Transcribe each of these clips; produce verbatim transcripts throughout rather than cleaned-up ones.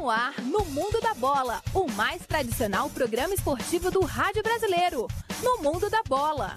no ar no Mundo da Bola, o mais tradicional programa esportivo do rádio brasileiro. No Mundo da Bola.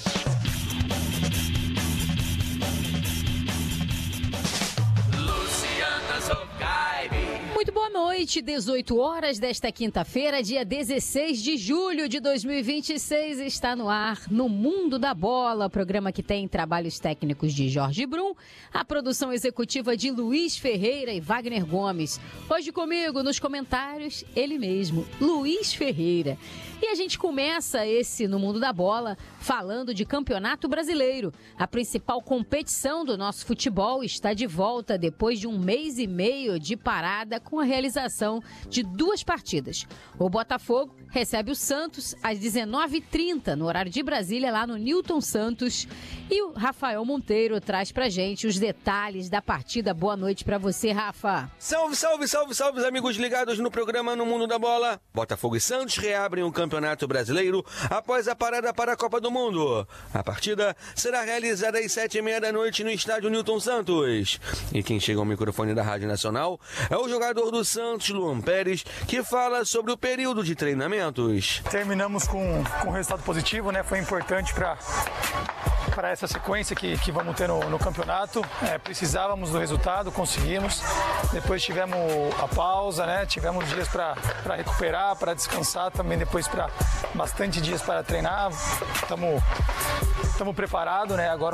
Muito boa noite, dezoito horas desta quinta-feira, dia dezesseis de julho de dois mil e vinte e seis, está no ar no Mundo da Bola, programa que tem trabalhos técnicos de Jorge Brum, a produção executiva de Luiz Ferreira e Wagner Gomes. Hoje comigo, nos comentários, ele mesmo, Luiz Ferreira. E a gente começa esse No Mundo da Bola falando de Campeonato Brasileiro. A principal competição do nosso futebol está de volta depois de um mês e meio de parada com a realização de duas partidas. O Botafogo recebe o Santos às dezenove e trinta, no horário de Brasília, lá no Newton Santos. E o Rafael Monteiro traz pra gente os detalhes da partida. Boa noite pra você, Rafa. Salve, salve, salve, salve, amigos ligados no programa No Mundo da Bola. Botafogo e Santos reabrem o Campeonato Brasileiro após a parada para a Copa do Mundo. A partida será realizada às sete e meia da noite no estádio Newton Santos. E quem chega ao microfone da Rádio Nacional é o jogador do Santos, Luan Pérez, que fala sobre o período de treinamentos. Terminamos com, com um resultado positivo, né? Foi importante para para essa sequência que, que vamos ter no, no campeonato. É, precisávamos do resultado, conseguimos. Depois tivemos a pausa, né? Tivemos dias para recuperar, para descansar, também depois para bastante dias para treinar. Estamos estamos preparados, né? Agora